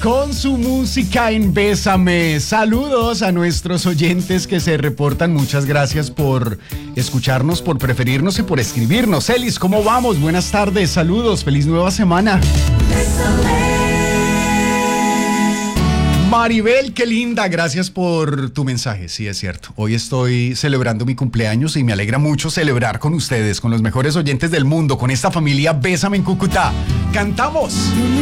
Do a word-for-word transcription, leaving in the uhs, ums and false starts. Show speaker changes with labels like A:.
A: con su música en Bésame. Saludos a nuestros oyentes que se reportan. Muchas gracias por escucharnos, por preferirnos y por escribirnos. Elis, ¿cómo vamos? Buenas tardes, saludos, feliz nueva semana. Maribel, qué linda, gracias por tu mensaje. Sí, es cierto. Hoy estoy celebrando mi cumpleaños y me alegra mucho celebrar con ustedes, con los mejores oyentes del mundo, con esta familia Bésame en Cúcuta. ¡Cantamos!